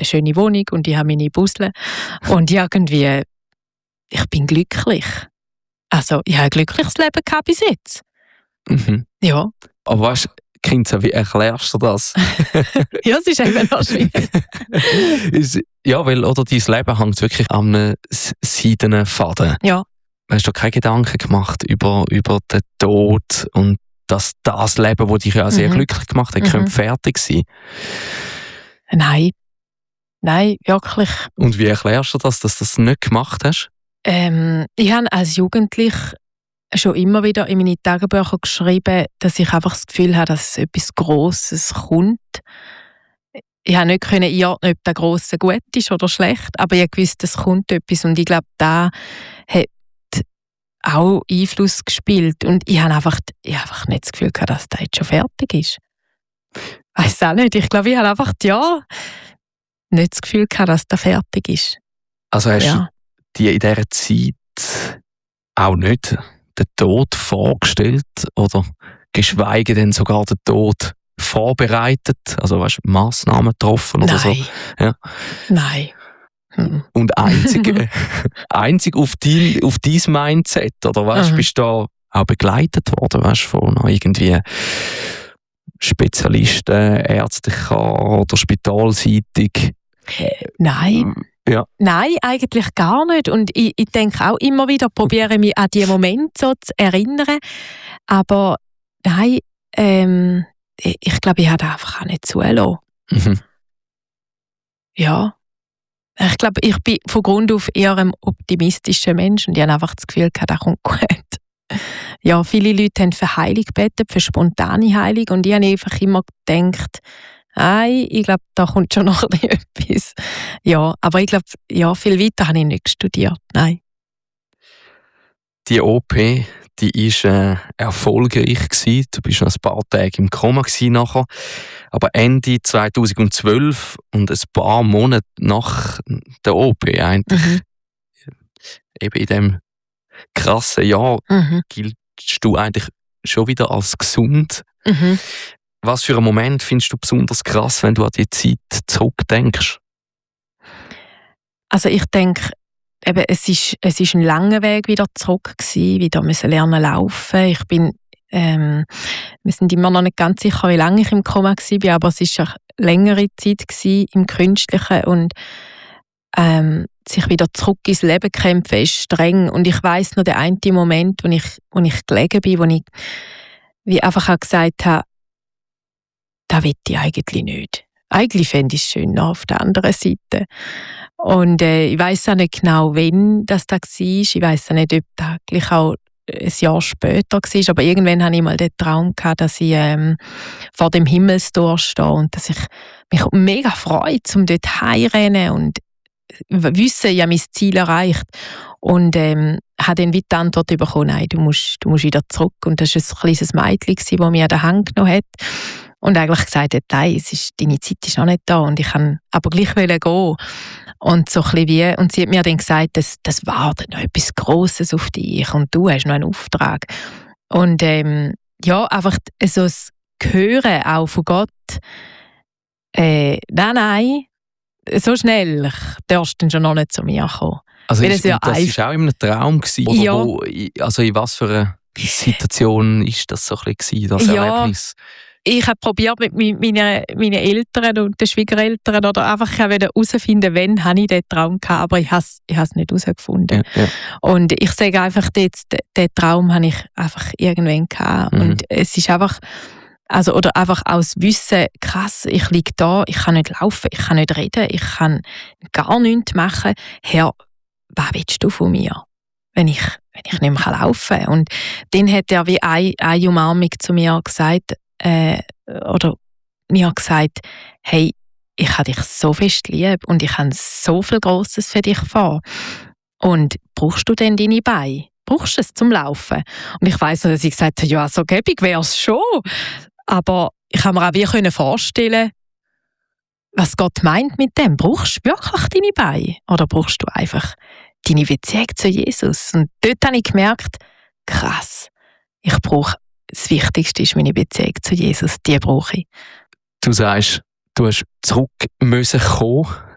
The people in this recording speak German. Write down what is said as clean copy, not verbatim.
schöne Wohnung und ich habe meine Busle und irgendwie, ich bin glücklich. Also, ich habe ein glückliches Leben gehabt bis jetzt. Mhm. Ja. Aber weißt du, Kinza, wie erklärst du das? Ja, es ist eben noch schwierig. Ja, weil oder dein Leben hängt wirklich an einem seidenen Faden. Ja. Hast du keine Gedanken gemacht über den Tod und dass das Leben, das dich ja sehr glücklich gemacht hat, könnte fertig sein? Nein, wirklich. Und wie erklärst du das, dass du das nicht gemacht hast? Ich habe als Jugendliche schon immer wieder in meine Tagebücher geschrieben, dass ich einfach das Gefühl habe, dass etwas Grosses kommt. Ich konnte nicht einordnen, ob das Grosse gut ist oder schlecht, aber ich wusste, es kommt etwas und ich glaube, da hat auch Einfluss gespielt und ich habe einfach nicht das Gefühl gehabt, dass das jetzt schon fertig ist. Ich weiss auch nicht, ich glaube, ich habe einfach nicht das Gefühl gehabt, dass das fertig ist. Also hast du dir in dieser Zeit auch nicht den Tod vorgestellt oder geschweige denn sogar den Tod vorbereitet? Also weißt du, Massnahmen getroffen oder so? Ja. Nein. Und einzig auf dein Mindset, oder weißt, bist du da auch begleitet worden, weißt, von irgendwie Spezialisten, ärztlicher oder spitalseitig? Nein. Ja. Nein, eigentlich gar nicht. Und ich denke auch immer wieder, probiere mich an diese Momente so zu erinnern. Aber nein, ich glaube, ich habe das einfach auch nicht zulassen. Mhm. Ja. Ich glaube, ich bin von Grund auf eher ein optimistischer Mensch und ich habe einfach das Gefühl, das kommt gut. Ja, viele Leute haben für Heilung gebeten, für spontane Heilung und ich habe einfach immer gedacht, nein, ich glaube, da kommt schon noch etwas. Ja, aber ich glaube, viel weiter habe ich nicht studiert, nein. Die OP, die war erfolgreich gewesen. Du bist noch ein paar Tage im Koma nachher. Aber Ende 2012 und ein paar Monate nach der OP eigentlich, eben in diesem krassen Jahr, giltst du eigentlich schon wieder als gesund. Was für einen Moment findest du besonders krass, wenn du an die Zeit zurückdenkst? Also ich denke, eben, es ist ein langer Weg wieder zurück gewesen, wieder müssen lernen laufen. Wir sind immer noch nicht ganz sicher, wie lange ich im Koma war, aber es war eine längere Zeit im Künstlichen und sich wieder zurück ins Leben kämpfen ist streng. Und ich weiss noch den einen Moment, wo ich gelegen bin, wo ich wie einfach auch gesagt habe, das will ich eigentlich nicht. Eigentlich fände ich es schön auf der anderen Seite. Und ich weiss auch nicht genau, wann das war. Ich weiss auch nicht, ob das gleich auch ein Jahr später war. Aber irgendwann hatte ich mal den Traum gehabt, dass ich vor dem Himmelstor stehe und dass ich mich mega freue, um dort heimrennen und wissen, ich habe mein Ziel erreicht. Und habe dann wie die Antwort bekommen, nein, du musst wieder zurück. Und das war ein kleines Mädchen, das mich an den Hand genommen hat. Und eigentlich gesagt hat, nein, deine Zeit ist noch nicht da und ich kann aber gleich gehen. Und so ein bisschen und sie hat mir dann gesagt, das wartet noch etwas Grosses auf dich und du hast noch einen Auftrag. Und einfach so das Hören auch von Gott, nein, so schnell darfst du dann schon noch nicht zu mir kommen. Also das war auch in einem Traum gewesen, oder ja. Also in was für einer Situation war das so ein bisschen, das Erlebnis? Ich habe probiert mit meinen Eltern und den Schwiegereltern oder einfach herauszufinden, wann habe ich diesen Traum gehabt, aber ich habe es nicht herausgefunden. Ja. Und ich sage einfach, den Traum habe ich einfach irgendwann gehabt. Und es ist einfach, oder einfach aus Wissen, krass, ich liege da, ich kann nicht laufen, ich kann nicht reden, ich kann gar nichts machen. Herr, was willst du von mir, wenn ich nicht mehr laufen kann? Und dann hat er wie eine Umarmung zu mir gesagt, oder mir gesagt, hey, ich habe dich so fest lieb und ich habe so viel Grosses für dich vor. Und brauchst du denn deine Beine? Brauchst du es zum Laufen? Und ich weiss noch, dass ich gesagt habe, ja, so gäbig wäre es schon. Aber ich kann mir auch wie vorstellen, was Gott meint mit dem. Brauchst du wirklich deine Beine? Oder brauchst du einfach deine Beziehung zu Jesus? Und dort habe ich gemerkt, krass, das Wichtigste ist meine Beziehung zu Jesus. Die brauche ich. Du sagst, du hast zurück müssen kommen